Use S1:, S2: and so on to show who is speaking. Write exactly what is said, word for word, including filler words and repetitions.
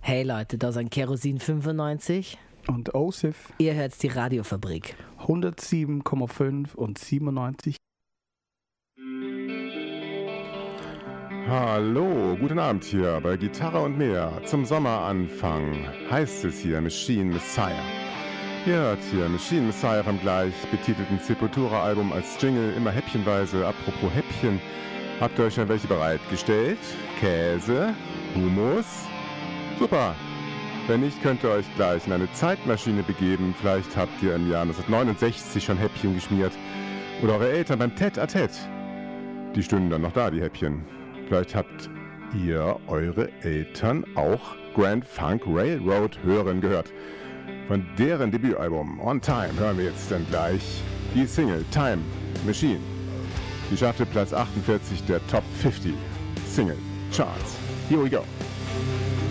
S1: Hey Leute, da sind Kerosin fünfundneunzig
S2: und Osif.
S1: Ihr hört die Radiofabrik.
S2: hundertsieben Komma fünf und siebenundneunzig.
S3: Hallo, guten Abend hier bei Gitarre und mehr. Zum Sommeranfang heißt es hier Machine Messiah. Ihr hört hier Machine Messiah vom gleich betitelten Sepultura-Album als Jingle, immer häppchenweise. Apropos Häppchen, habt ihr euch schon welche bereitgestellt? Käse? Hummus? Super! Wenn nicht, könnt ihr euch gleich in eine Zeitmaschine begeben. Vielleicht habt ihr im Jahr neunzehnhundertneunundsechzig schon Häppchen geschmiert. Oder eure Eltern beim Tête-à-Tête. Die stünden dann noch da, die Häppchen. Vielleicht habt ihr eure Eltern auch Grand Funk Railroad hören gehört. Von deren Debütalbum On Time hören wir jetzt dann gleich die Single Time Machine. Die schaffte Platz achtundvierzig der Top fünfzig Single Charts. Here we go.